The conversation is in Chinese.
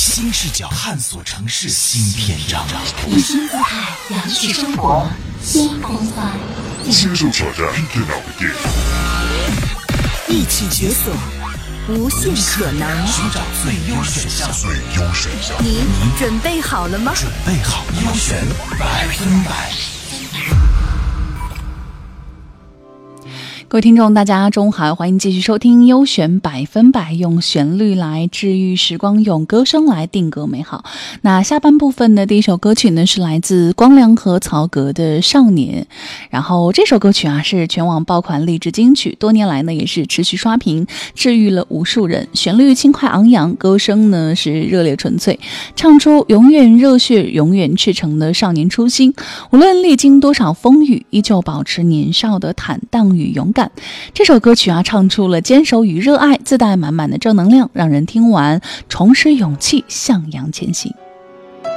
新视角探索城市新篇章， 以新姿态扬起生活新风范， 接受挑战，电脑的电一起解锁无限可能， 寻找最优选项。 你准备好了吗？ 准备好，优选100%。 各位听众大家中午好，欢迎继续收听优选100%，用旋律来治愈时光，用歌声来定格美好。那下半部分的第一首歌曲呢，是来自光良和曹格的少年，然后这首歌曲是全网爆款励志金曲，多年来呢也是持续刷屏，治愈了无数人。旋律轻快昂扬，歌声呢是热烈纯粹，唱出永远热血永远赤诚的少年初心，无论历经多少风雨，依旧保持年少的坦荡与勇敢。这首歌曲唱出了坚守与热爱，自带满满的正能量，让人听完重拾勇气，向阳前行。